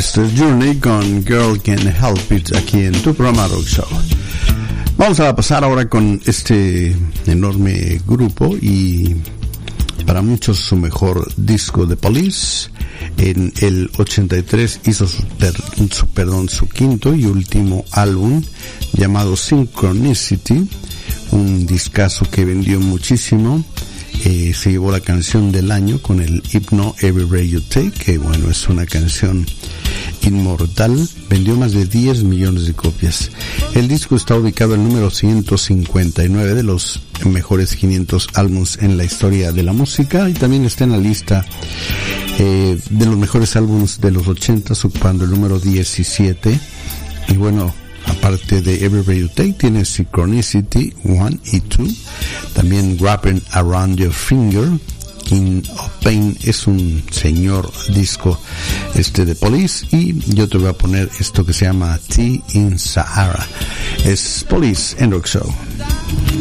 Esto es Journey con Girl Can't Help It aquí en tu programa Rock Show. Vamos a pasar ahora con este enorme grupo y para muchos su mejor disco, The Police. En el 83 hizo su quinto y último álbum llamado Synchronicity, un discazo que vendió muchísimo. Se llevó la canción del año con el himno Every Breath You Take, que bueno, es una canción inmortal, vendió más de 10 millones de copias. El disco está ubicado en el número 159 de los mejores 500 álbumes en la historia de la música y también está en la lista de los mejores álbumes de los 80, ocupando el número 17. Y bueno, aparte de Every Breath You Take, tiene Synchronicity 1 y 2, también Wrapping Around Your Finger. King of Pain es un señor disco de Police, y yo te voy a poner esto que se llama Tea in Sahara. Es Police en Rock Show.